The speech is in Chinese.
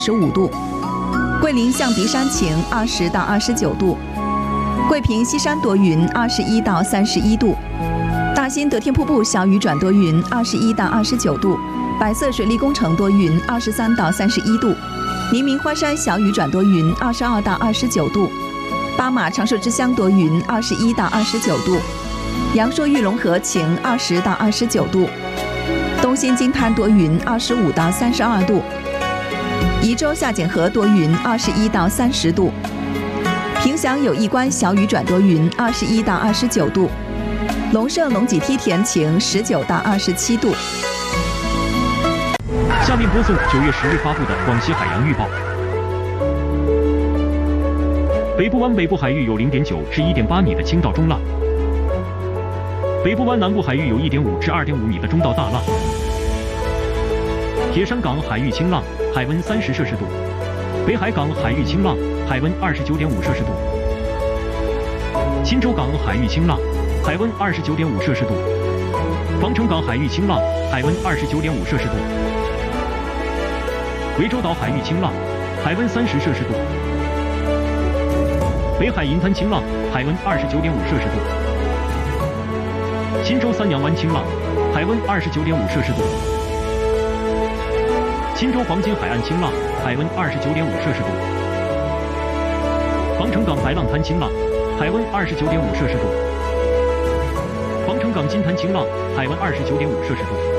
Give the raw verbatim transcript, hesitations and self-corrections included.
十五度，桂林象鼻山晴，二十到二十九度，桂平西山多云，二十一到三十一度，大兴得天瀑布小雨转多云，二十一到二十九度，百色水利工程多云，二十三到三十一度，黎明花山小雨转多云，二十二到二十九度，巴马长寿之乡多云，二十一到二十九度，阳朔玉龙河晴，二十到二十九度，东兴金滩多云，二十五到三十二度。宜州下简河多云，二十一到三十度；凭祥有一关小雨转多云，二十一到二十九度；龙胜龙脊梯田晴，十九到二十七度。 下面播送九月十日发布的广西海洋预报：北部湾北部海域有零点九至一点八米的轻到中浪，北部湾南部海域有一点五至二点五米的中到大浪。铁山港海域清浪，海温三十摄氏度；北海港海域清浪，海温二十九点五摄氏度；钦州港海域清浪，海温二十九点五摄氏度；防城港海域清浪，海温二十九点五摄氏度；涠洲岛海域清浪，海温三十摄氏度；北海银滩清浪，海温二十九点五摄氏度；钦州三阳湾清浪，海温二十九点五摄氏度。钦州黄金海岸清浪，海温二十九点五摄氏度；防城港白浪滩清浪，海温二十九点五摄氏度；防城港金滩清浪，海温二十九点五摄氏度。